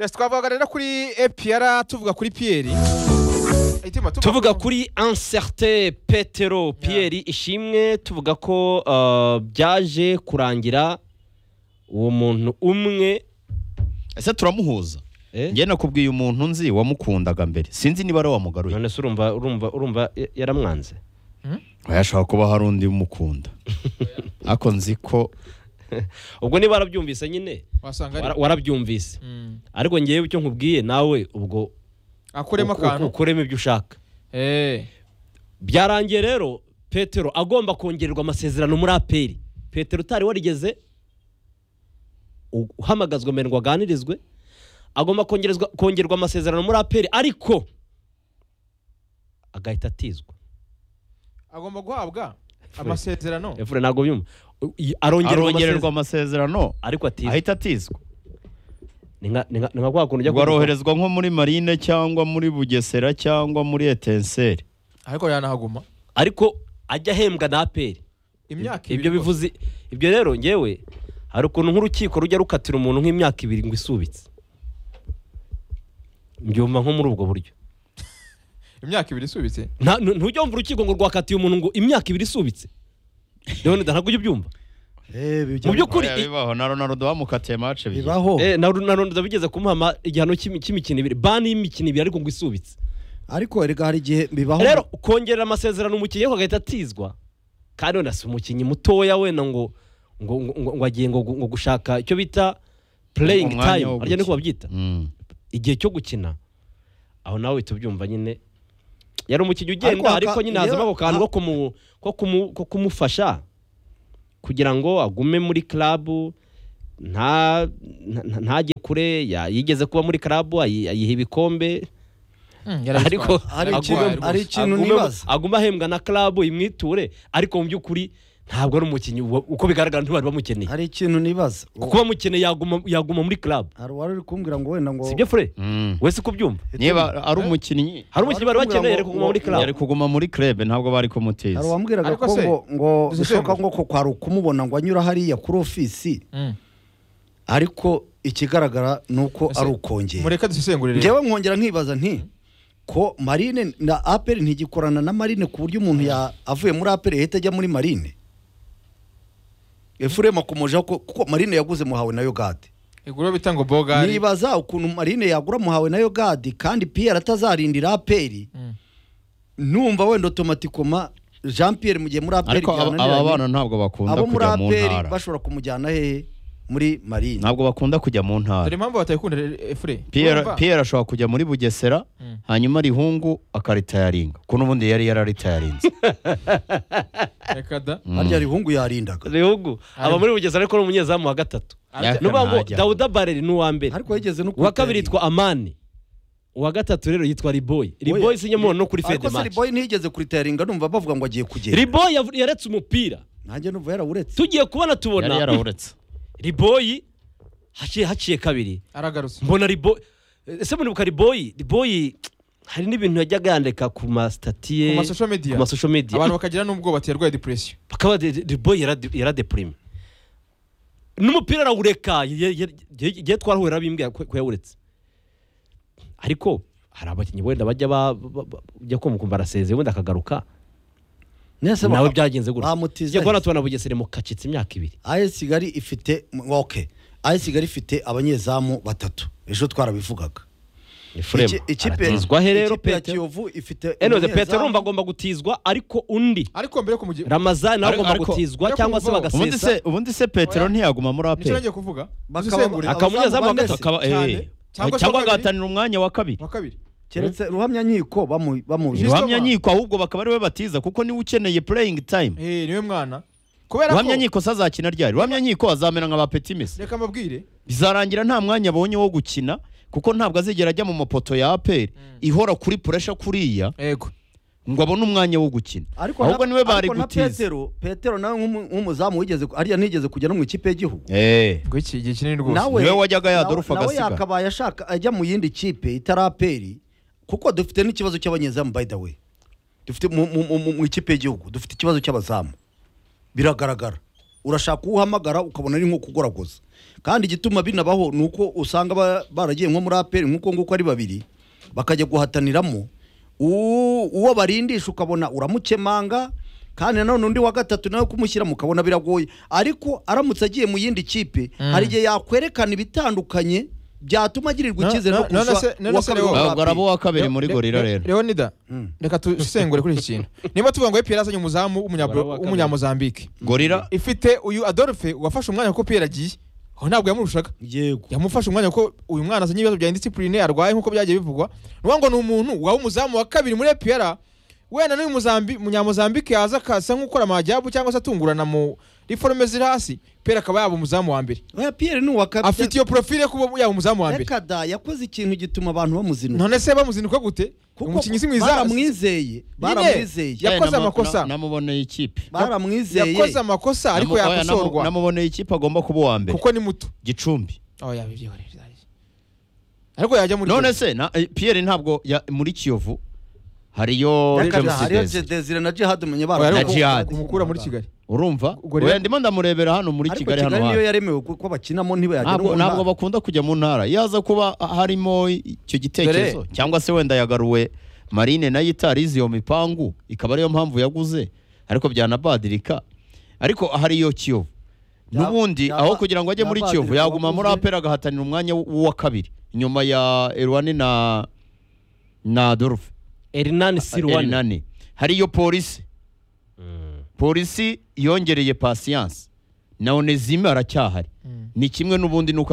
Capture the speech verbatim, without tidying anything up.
Yes, twavuga rero kuri E P R tuvuga kuri Pierre. Tuvuga kuri Incertain Petero Pierre Ishimwe tuvuga ko uh, byaje kurangira uwo muntu umwe ese turamuhuza eh? Ngiye nakubwiye umuntu nzi wamukundaga mbere sinzi niba ari wamugaruye none se urumva urumva urumva yaramwanze hmm? Yashaka kuba hari undi umukunda ako nzi ko ubwo niba arabyumvise nyine wasanga warabyumvise mm. ariko ngiye icyo nkubwiye nawe ubwo akurema kantu ukurema ibyo ushaka eh byarangiye rero Petero agomba kongererwa amasezerano muri A P R. Petero utari warigeze uhamagazwa menwa ganirizwe agomba kongerezwa kongerwa amasezerano muri A P R ariko agahita atizwa agomba guhabwa amasezerano efure nago byumva arongererwa amasezerano ariko atizwa ahita atizwa ninga ninga ninga kwa kuntu ujya kwaroherezwa nko muri Marine cyangwa muri Bugesera cyangwa muri Etincelle ariko yanahaguma ariko ajya hembwa na A P R imyaka ibyo bivuze ibyo rero ngewe hari ukuntu nk'urukiko rujya rukatira umuntu nk'imyaka ibiri ngo isubitse mbyumva nko muri ubwo buryo imyaka ibiri isubitse ntujya wumva urukiko ngo rwakatiye umuntu ngo imyaka ibiri isubitse rero ntabwo ujya ubyumva mu by'ukuri bibaho na Ronaldo bamukatiye match bibiri bibaho eh na Ronaldo bigeze kumuhama igihano cy'imikino ibiri bani y'imikino ibiri ariko ngo isubitse ariko erega hari igihe bibaho rero kongerera amasezerano umukinnyi ko agahita atizwa kandi wenda si umukinnyi mutoya wenda ngo ngo ngo agiye ngo gushaka icyo bita playing time arya niko babyita igihe cyo gukina aho nawe tubyumva nyine yari umukinnyi ugenda ariko nyine hazamo ako kantu ko kumufasha kugira ngo agume muri club nta ntajye kure yigeze kuba muri club ayiha ibikombe ariko ari ikintu nibaza aguma ahembwa na club imwiture ariko mu by'ukuri ntabwo ari umukinnyi uko bigaragara ntibari bamukeneye hari ikintu nibaza kuko bamukeneye yaguma yaguma muri club hari wari kumbwira ngo wenda ngo sibyo fure wese kubyumva niba ari umukinnyi hari umukinnyi bari bakeneye ariko kuguma muri club yari kuguma muri club ntabwo bari kumutiza hari wambwiraga ko ngo ngo bishoka ngo ko kwari kumubona ngo anyura hariya kuri ofisi ariko ikigaragara nuko ari ukongera mureka dusesengurire ngewe nkongera nkibaza nti ko Marine na A P R ntigikorana na Marine ku buryo umuntu ya avuye muri A P R yahita ajya muri Marine Efurema kumoja kuko Marine yaguze muhawe nayo gade iguro bitango Bogari nibaza ukuntu Marine yagura muhawe nayo gade kandi Pierre atazarindira A P R mm. numva wenda automatically Jean Pierre mugiye muri A P R ariko aba bana ntabwo bakunda kujya mu ntara bashobora kumujyana he muri Marine ntabwo bakunda kujya mu ntara dore impamvu batayikunda Efure Pierre Pierre ashobora kujya muri Bugesera mm. hanyuma rihungu akarita yaringa kuno bundi yari yararita yarinze rekada harya rihungu yarindaga rihungu aba muri Bugesera ariko no munyezamu wa gatatu nuba ngo Dauda Bareri nuwa mbere ariko yigeze no wa kabiri yitwa Amani uwa gatatu rero yitwa Riboy Riboy sinyemono no kuri Fede match ariko Riboy ntiyigeze kuri taringa numva bavuga ngo agiye kugera Riboy yaretse umupira nanjye numva yarawuretse tugiye kubona tubona yari yarawuretse Riboy haciye haciye kabiri aragarutse mbona Riboy ese muribuka Riboy Riboy hari n'ibintu yajyaga yandika ku ma statier ku ma social media ku ma social media abantu bakagira n'ubwo baterwa depression bakaba Riboy yara deprime n'umupira arawureka giye twarahura bimbwa ko yawuretse ariko hari abakinnyi wenda bajya bajya ko mukumva arasezeye wenda akagaruka nese nawe byagenze gutya bamutize ko natubona Bugesera mu kacitse imyaka ibiri A S Kigali ifite okay A S Kigali ifite abanyezamu batatu ejo twarabivugaga ikipe izwa herero Petero ifite eno de Petero umva agomba gutizwa ariko undi ariko mbere ko mugiye Ramazan nawe agomba gutizwa cyangwa se bagasesa ubundi se Petero ntiyaguma muri A P R nje kuvuga akamunyezamu wa gatatu akaba eh cyangwa agatanira umwanya wa kabiri wa kabiri keretse ruhamya nkiko bamuje ruhamya nkiko ahubwo bakaba ari we batiza kuko niwe ukeneye playing time eh niwe mwana kubera ko ruhamya nkiko sazakina ryari ruhamya nkiko azamera nka ba Petit Messi reka mabwire bizarangira nta mwanya abonye wo gukina kuko ntabwo azigera ajya mu mapoto ya A P R ihora kuri pressure kuriya yego ngo abone umwanya wo gukina ahubwo niwe bari gutiza Petero Petero nawe nk'umuzamu wigeze ariya ntigeze kujya no mu ikipe y'igihugu eh ngo iki gihe kinini rwose niwe wajyaga yadorofa gasiga nawe yakabaye ashaka ajya mu yindi kipe itara A P R kuko dufite n'ikibazo cy'abanyezamu by the way dufite mu ikipe y'igihugu dufite ikibazo cy'abazamu biragaragara urashaka uhamagara ukabona ari nko kugoragoza kandi igituma binabaho ni uko usanga ba- baragiye nko muri aperi nk'uko nguko ari babiri bakajya guhataniramo uwo uwo barindisha ukabona uramukemanga kandi nanone undi wa gatatu nawe kumushyira mukabona biragoye ariko aramutse agiye mu yindi kipe hari igihe yakwerekana ibitandukanye byatuma agirirwa Na- icyizere no na- none kurusha se- none uwa se kabiri Leo- wa ntabwo APR. arabo wa kabiri muri gorira rero Leonida Mm. reka tusengure kuri iki kintu niba tuvuga ngo Pierre azanye umuzamu w'umunya- Baraba kabiri. w'umunyamozambique gorira ifite uyu Adolphe wafashe umwanya kuko Pierre agiye aho ntabwo yamurushaga yego yamufashe umwanya kuko uyu mwana azanye ibibazo bya indiscipline arwaye nk'uko byagiye bivugwa nuvuga ngo ni umuntu waba umuzamu wa kabiri muri Pierre wenda n'uyu muzambi munyamozambique yaza akasa nk'ukora amajyabu cyangwa se atungurana mu reforme ziri hasi Pierre akaba yaba umuzamu wa mbere oya Pierre ni uwa kabiri afite iyo profile yo kuba yaba umuzamu wa mbere reka da yakoze ikintu gituma abantu bamuzinuka none se bamuzinuka gute kuko umukinnyi si mwiza baramwizeye baramwizeye yakoze Eh, namu- amakosa. na- namuboneye ikipe baramwizeye yakoze amakosa ariko Namu- oya, namu- yakosorwa namuboneye ikipe agomba kuba uwa mbere kuko ni muto gicumbi oh yabibyihorera ariko yajya muri none se na- eh, Pierre ntabwo ya- muri Kiyovu hariyo Reka da, James hariyo Desire. Desire na Jihad Oya, Munyabara ariko Na Jihad. kumukura muri Kigali urumva Ubwo rero- oya ndimo ndamurebera hano muri ariko Kigali hano Kigali niyo hafi yaremewe kuko bakinamo ntibayagera ntabwo ntabwo bakunda kujya mu ntara yaza kuba harimo icyo gitekerezo cyangwa se wenda yagaruwe Marine nayo itarize iyo mipangu ikaba ariyo mpamvu yaguze ariko byanabadirika ariko hariyo Kiyovu Bya- n'ubundi byaba- aho kugira ngo ajye muri byabadirika Kiyovu yaguma muri waguze. apera agahatanira umwanya w'uwa kabiri nyuma ya Erwani na na Adolphe Erinani Sirwani Erinani hariyo polisi polisi yongereye patience na Onezime aracyahari ni kimwe n'ubundi nuko